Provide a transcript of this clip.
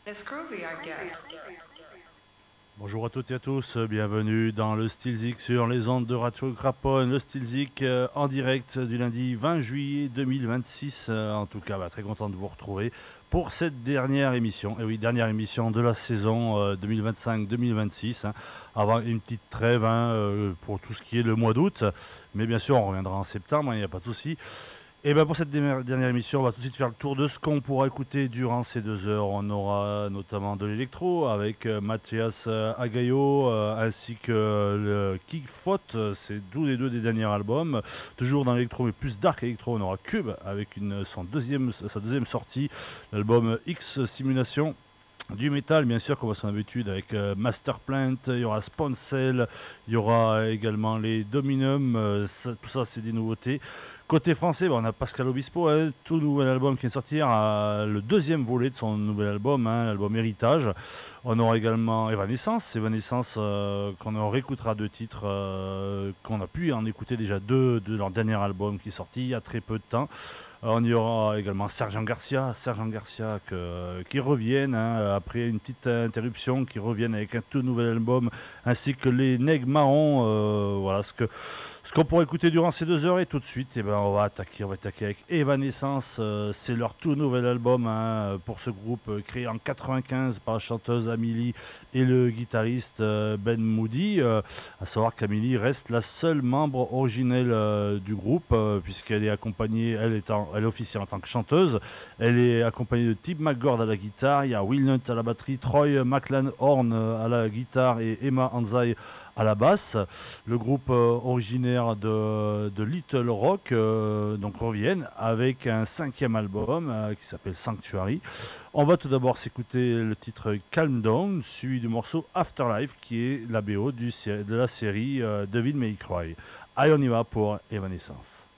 It's groovy, I guess. Bonjour à toutes et à tous, bienvenue dans le Stilzik sur les ondes de Radio Craponne, le Stilzik en direct du lundi 20 juillet 2026. En tout cas, très content de vous retrouver pour cette dernière émission. Et oui, dernière émission de la saison 2025-2026, avant une petite trêve pour tout ce qui est le mois d'août. Mais bien sûr, on reviendra en septembre, il n'y a pas de souci. Et bien pour cette dernière émission, on va tout de suite faire le tour de ce qu'on pourra écouter durant ces 2 heures. On aura notamment de l'électro avec Mathias Agayo ainsi que le Kickfoot. C'est tous les deux des derniers albums. Toujours dans l'électro mais plus dark électro, on aura Cube avec sa deuxième sortie, l'album X Simulation. Du métal, bien sûr, comme à son habitude, avec Masterplant, il y aura Sponsel, il y aura également les Dominum, tout ça c'est des nouveautés. Côté français, on a Pascal Obispo, tout nouvel album qui vient de sortir, le deuxième volet de son nouvel album, l'album Héritage. On aura également Evanescence qu'on en réécoutera 2 titres, qu'on a pu en écouter déjà 2 de leur dernier album qui est sorti il y a très peu de temps. On y aura également Sergent Garcia qui reviennent après une petite interruption, qui reviennent avec un tout nouvel album, ainsi que les Nègres Marrons. Voilà ce qu'on pourrait écouter durant ces 2 heures. Et tout de suite, on va attaquer avec Evanescence. C'est leur tout nouvel album pour ce groupe créé en 95 par la chanteuse Amélie et le guitariste Ben Moody. À savoir qu'Amélie reste la seule membre originelle du groupe, puisqu'elle est accompagnée, elle officie en tant que chanteuse. Elle est accompagnée de Tim McGord à la guitare, il y a Will Nutt à la batterie, Troy McLaren-Horn à la guitare et Emma Anzai à la basse. Le groupe originaire de Little Rock donc reviennent avec un 5e album qui s'appelle Sanctuary. On va tout d'abord s'écouter le titre Calm Down, suivi du morceau Afterlife, qui est la BO de la série Devil May Cry. Allez, on y va pour Evanescence.